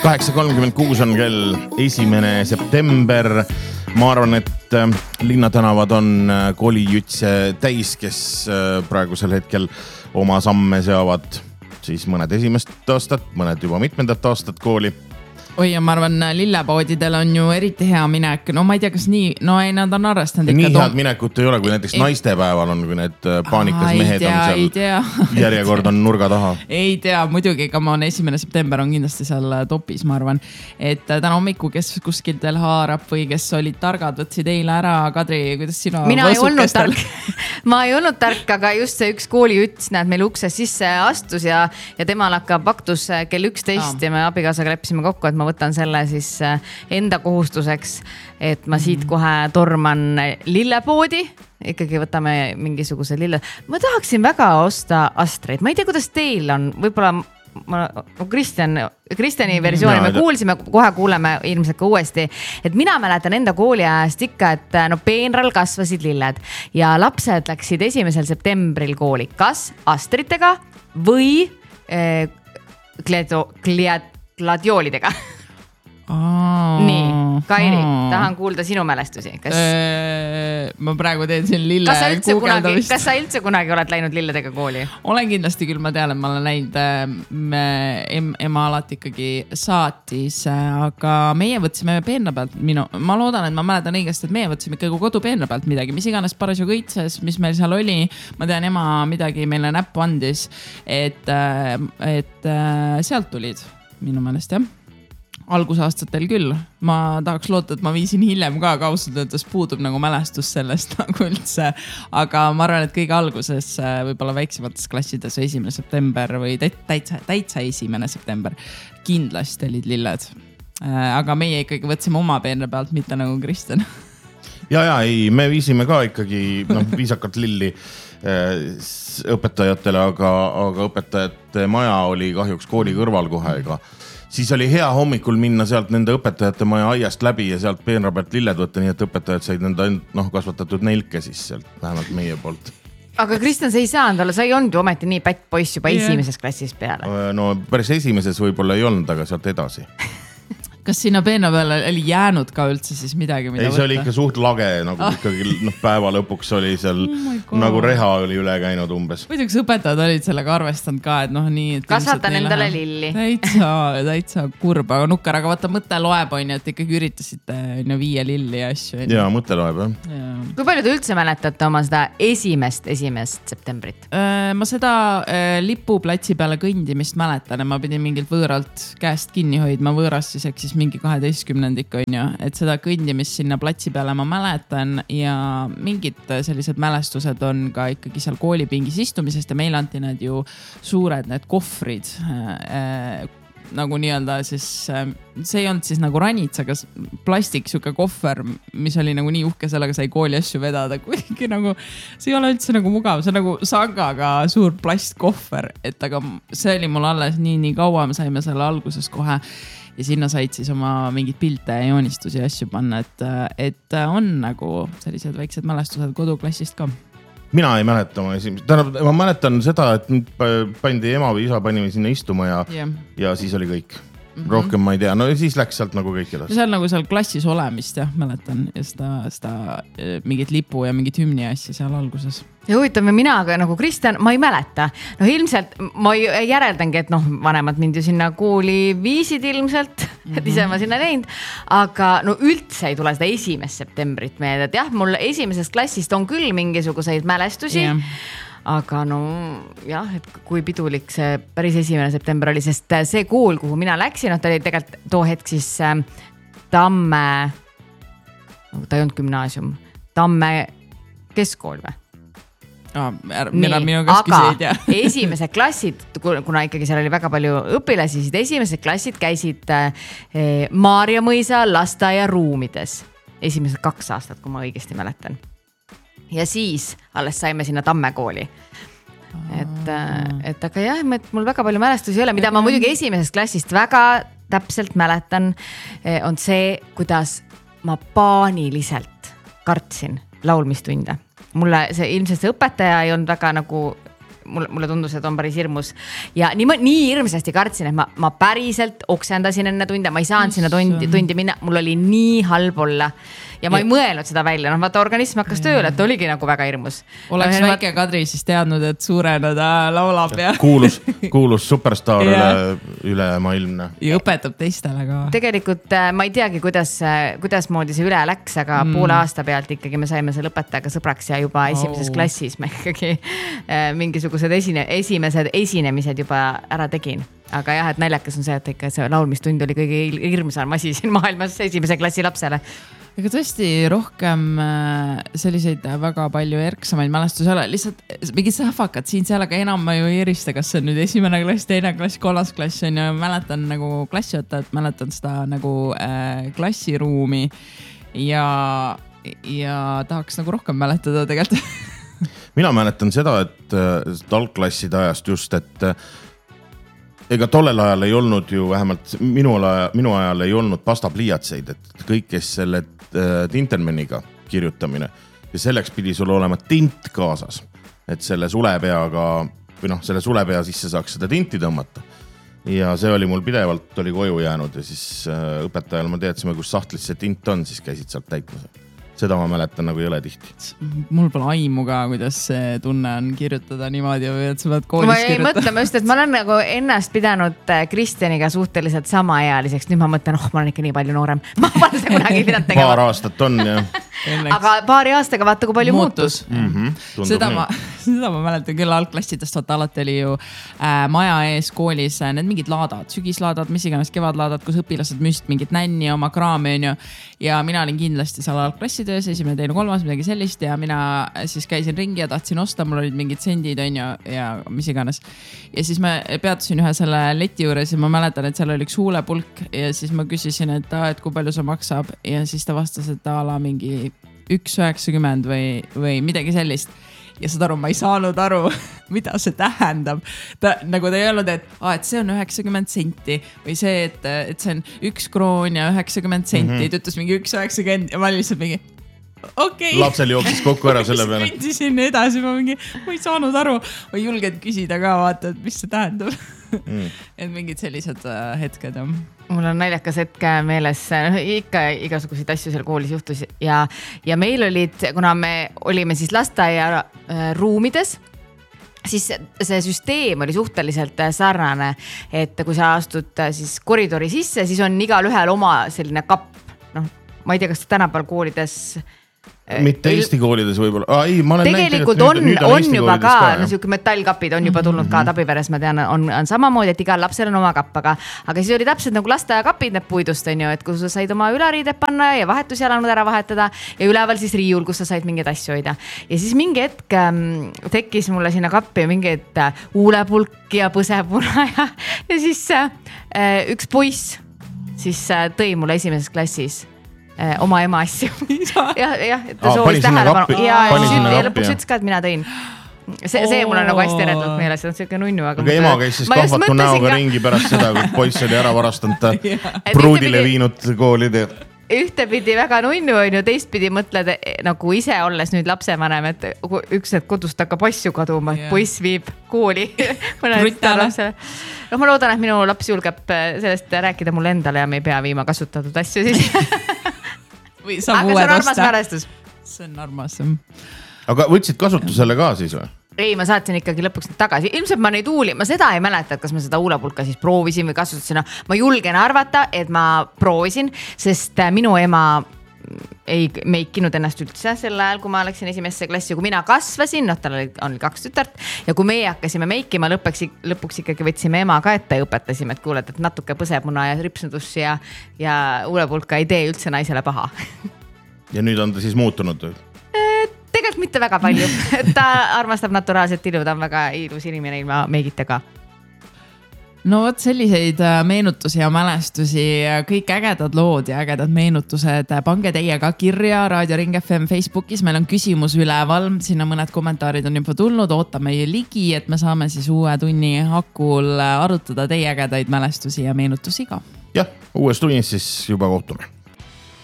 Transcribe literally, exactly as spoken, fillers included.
kaheksa kolmkümmend kuus on kell esimene september. Ma arvan, et linnatänavad on koolijütse täis, kes praegusel hetkel oma samme seavad siis mõned esimest aastat, mõned juba mitmendat aastat kooli. Oi, ja ma arvan, lillepoodidel on ju eriti hea minek. No ma ei tea, kas nii, no ei, nad on arvestanud ikka. Nii tom... head minekut ei ole, kui näiteks ei... naistepäeval on, kui need paanikas Aa, mehed tea, on seal järjekord on nurga taha. Ei tea, muidugi, ka ma on esimene september on kindlasti seal topis, ma arvan. Et täna hommiku, kes kuskilt veel haarab või kes olid targad, võtsid eile ära. Kadri, kuidas sinu Mina ei olnud tark. Ma ei olnud tark, aga just see üks koolijuts näed meil ukses sisse astus ja, ja temal hakkab aktus kell üksteist ja me abikaasaga leppisime kokku, et ma võtan selle siis enda kohustuseks, et ma siit kohe torman lillepoodi. Ikkagi võtame mingisugused lille. Ma tahaksin väga osta Astreid. Ma ei tea, kuidas teil on. Võib-olla ma, Kristjan, Kristjani versiooni me kuulsime, kohe kuuleme ilmselt ka uuesti. Et mina mäletan enda kooli ajast ikka, et no peenral kasvasid lilled ja lapsed läksid esimesel septembril kooli. Kas Astritega või eh, kledo, kliat, gladioolidega? Aa, nii, Kairi, tahan kuulda sinu mälestusi. Kas... Eee, ma praegu teen siin lille kas sa, üldse kunagi, kas sa üldse kunagi oled läinud lilledega kooli? Olen kindlasti küll, ma tean, et ma olen läinud, me, ema alati ikkagi saatis, aga meie võtsime peenra pealt, minu, ma loodan, et ma mäletan õigesti, et meie võtsime ikkagi kodu peenra pealt midagi, mis iganes parasju kõitses, mis meil seal oli. Ma tean, ema midagi meile näppu andis, et, et sealt tulid minu meelest, jah. Algusaastatel küll. Ma tahaks loota, et ma viisin hiljem ka kausalt, et puudub nagu mälestus sellest nagu üldse. Aga ma arvan, et kõige alguses võib-olla väiksemates klassides esimene september või täitsa, täitsa esimene september kindlasti olid lilled. Aga meie ikkagi võtsime oma peenra pealt, mitte nagu Kristjan. Ja, ja, ei, me viisime ka ikkagi no, viisakalt lilli õpetajatele, aga, aga õpetajate maja oli kahjuks kooli kõrval kohe, ega siis oli hea hommikul minna sealt nende õpetajate maja aiast läbi ja sealt peenra pealt lilled võtta, nii et õpetajad said nende noh, kasvatatud neilke siis sealt, vähemalt meie poolt. Aga Kristjan, sa ei saanud olla, sa ei olnud ju ometi nii pätt poiss juba yeah. esimeses klassis peale. No päris esimeses võib-olla ei olnud, aga sealt edasi. Kas sinna peenra peale oli jäänud ka üldse siis midagi, mida ei, see oli ikka suht lage, nagu ah. ikkagi no, päeva lõpuks oli seal oh nagu reha oli üle käinud umbes. Muiduks õpetajad olid sellega arvestanud ka, et noh nii... Et kasvatan endale lilli. Täitsa, täitsa kurb, aga nukkar, aga vaata mõte loeb on ju, et ikkagi üritasite no, viie lilli ja asju. Jaa, mõte loeb, jah. Ja. Kui palju te üldse mäletate oma seda esimest, esimest septembrit? Ma seda lipuplatsi peale kõndimist mäletan ja ma pidin mingilt võõralt käest kinni hoidma võõras siis, eks siis mingi kaheteistkümnendik on ju, et seda kõndimist sinna platsi peale ma mäletan ja mingid sellised mälestused on ka ikkagi seal koolipingis istumisest ja meil anti need ju suured need kohvrid äh, nagu nii-öelda siis, see ei olnud siis nagu ranits, aga plastik siuke kohver, mis oli nagu nii uhke, sellega sai kooli asju vedada, kuigi nagu see ei ole üldse nagu mugav, see on nagu sangaga suur plastkohver, et aga see oli mul alles nii, nii kaua, me saime selle alguses kohe ja sinna said siis oma mingid pilte ja joonistusi ja asju panna, et, et on nagu sellised väiksed mälestused koduklassist ka. Mina ei mäleta oma esimest. Tähendab, ma mäletan seda, et pandi ema või isa panime sinna istuma ja, yeah. ja siis oli kõik. Mm-hmm. Rohkem ma ei tea. No siis läks sealt nagu kõik edasi. See on nagu seal klassis olemist, jah, mäletan. Ja seda, seda mingit lipu ja mingit hümni asja seal alguses. Ja huvitav, mina aga nagu Kristjan, ma ei mäleta. No ilmselt ma järeldangi, et noh, vanemad mind ju sinna kooli viisid ilmselt, mm-hmm. et ise ma sinna näinud. Aga no üldse ei tule seda esimest septembrit meelde. Et jah, mul esimesest klassist on küll mingisuguseid mälestusi. Yeah. Aga no jah, et kui pidulik see päris esimene september oli, sest see kool, kuhu mina läksin, no ta oli tegelikult too hetk siis Tamme, ta ei olnud gümnaasium, Tamme keskkool või? Ah, mina minu kas küsid, jah. Esimesed klassid, kuna ikkagi seal oli väga palju õpilasi, siis esimesed klassid käisid Maarja mõisa lasteaia ruumides. Esimesed kaks aastat, kui ma õigesti mäletan. Ja siis alles saime sinna Tamme kooli. Et, et aga jah, et mul väga palju mälestusi ei ole, mida ma muidugi esimesest klassist väga täpselt mäletan, on see, kuidas ma paaniliselt kartsin laulmistunde. Mulle see ilmselt see õpetaja ei olnud väga nagu mulle, mulle tundus, et on päris hirmus. Ja nii, nii hirmsasti kartsin, et ma, ma päriselt oksendasin enne tunde, ma ei saanud sinna tundi, tundi minna, mul oli nii halb olla. Ja ma ei mõelnud seda välja, no vaata organism hakkas tööle, et oligi nagu väga hirmus. Oleks no, väike Kadri siis teadnud, et suurena ta laulab ja... Kuulus, kuulus superstaar üle, üle maailmne. Ja õpetab teistele ka. Tegelikult ma ei teagi, kuidas, kuidas moodi see üle läks, aga mm. poole aasta pealt ikkagi me saime selle õpetajaga sõbraks ja juba esimeses oh. klassis me ikkagi mingisugused esine, esimesed esinemised juba ära tegin. Aga jah, et naljakas on see, et ikka see laulmistund oli kõige hirmsam asi siin maailmas esimese klassi lapsele. Ega tõesti rohkem selliseid väga palju erksamaid mälestusi ole. Lihtsalt mingid sähvakad siin seal, aga enam ma ju ei erista, kas see on nüüd esimene klass, teine klass, kolmas klass on ja mäletan nagu klassiõttajat, mäletan seda nagu äh, klassiruumi ja, ja tahaks nagu rohkem mäletada tegelikult. Mina mäletan seda, et algklasside ajast just, et ega tollel ajal ei olnud ju vähemalt minu ajal, minu ajal ei olnud pastapliiatseid, et kõik, kes selle Tintenmaniga kirjutamine ja selleks pidi sul olema tint kaasas, et selle sulepeaga või noh, selle sulepea sisse saaks seda tinti tõmmata. Ja see oli mul pidevalt oli koju jäänud ja siis õpetajal ma teadsime, kus sahtlis see tint on, siis käisid sealt täitma. Seda ma mäletan nagu ei ole tihti. Mul pole aimu ka, kuidas see tunne on kirjutada niimoodi, et sa pead koolis ma ei kirjutada. Mõtle, ma just, et ma olen nagu ennast pidanud Kristjaniga suhteliselt samaealiseks. Nüüd ma mõtlen, oh, ma olen ikka nii palju noorem. Ma pole see kunagi pidanud tegema. Paar aastat on, jah. Aga paari aastaga vaata, kui palju muutus. muutus. Mm-hmm. Seda, ma, seda ma mäletan küll algklassidest, vaata alati oli ju äh, maja ees koolis äh, need mingid laadad, sügislaadad, mis iganes kevadlaadad, kus õpilased müüsid mingit nänni oma kraami on ju. Ja mina olin kindlasti seal algklassitöös, esimene, teine, kolmas, midagi sellist ja mina siis käisin ringi ja tahtsin osta, mul olid mingid sendid on ju ja mis iganes. Ja siis ma peatusin ühe selle leti juures ja ma mäletan, et seal oli üks huulepulk ja siis ma küsisin, et, ta, et kui palju see maksab ja siis ta vastas, et ta ala mingi üks üheksakümmend või, või midagi sellist. Ja saad aru, ma ei saanud aru, mida see tähendab. Ta, nagu ta ei öelnud, et, ah, et see on üheksakümmend senti või see, et, et see on üks kroon ja üheksakümmend senti. Mm-hmm. Ta ütles mingi üks üheksakümmend ja ma lihtsalt mingi, okei. Okay. Lapsel jooksis kokku ära selle peale. Kõndisin edasi, ma mingi, ma ei saanud aru. Ma ei julgenud küsida ka, vaata, et mis see tähendab. Mm. Et mingid sellised hetked. Mul on naljakas hetk meeles, ikka igasuguseid asju seal koolis juhtus ja, ja meil olid, kuna me olime siis lasteaia ruumides, siis see süsteem oli suhteliselt sarnane, et kui sa astud siis koridori sisse, siis on igal ühel oma selline kapp. No, ma ei tea, kas tänapäeval koolides mitte Eesti koolides võib-olla. Ah, ei, ma olen tegelikult näinud, on, nüüd, nüüd on, on juba ka, ka no siuke metallkapid on juba tulnud mm-hmm. ka Tabiveres, ma tean, on, on samamoodi, et igal lapsel on oma kapp, aga, aga siis oli täpselt nagu lasteaiakapid need puidust, on ju, et kus sa said oma ülariided panna ja vahetusjalanud ära vahetada ja üleval siis riiul, kus sa said mingeid asju hoida. Ja siis mingi hetk ähm, tekkis mulle sinna kappi mingeid äh, huulepulk ja põsepuna ja, ja siis äh, üks poiss siis äh, tõi mulle esimeses klassis oma ema asju. jah, jah, et ta soovis tähelepanu. Ja, ja lõpuks ütles ka, et mina tõin. See, see mul on nagu hästi eredult meeles, see on selline nunnu. Aga, aga ema käis siis kahvatu näoga ka... ringi pärast seda, kui poiss oli ära varastanud ta pruudile viinud koolide. Ühtepidi väga nunnu on ju, teistpidi mõtled nagu ise olles nüüd lapsevanem, et üks hetk kodust hakkab asju kaduma, et yeah. poiss viib kooli. no, ma loodan, et minu laps julgeb sellest rääkida mulle endale ja me ei pea viima kasutatud asju siis. Või saab aga see on armas mälestus. See on armas. Aga võtsid kasutusele ka siis või? Ei, ma saatsin ikkagi lõpuks nüüd tagasi. Ilmselt ma neid huuli, ma seda ei mäleta, et kas ma seda huulepulka siis proovisin või kasutasin. Ma julgen arvata, et ma proovisin, sest minu ema ei meikinud ennast üldse sel ajal, kui ma läksin esimesse klassi. Kui mina kasvasin, noh, tal oli, oli kaks tütart ja kui meie hakkasime meikima, lõpuks, lõpuks ikkagi võtsime ema ka ette ja õpetasime, et kuuled, et natuke põsepuna ja ripsnudus ja, ja huulepulka ei tee üldse naisele paha. Ja nüüd on ta siis muutunud? Tegelikult mitte väga palju. Ta armastab naturaalset ilu, ta on väga ilus inimene ilma meigita ka. No vot selliseid meenutusi ja mälestusi, kõik ägedad lood ja ägedad meenutused. Pange teie ka kirja Raadio Ring F M Facebookis. Meil on küsimus üleval. Sinna mõned kommentaarid on juba tulnud. Ootame ligi, et me saame siis uue tunni hakul arutada teie ägedaid mälestusi ja meenutusi ka. Jah, uues tunnis siis juba kohtume.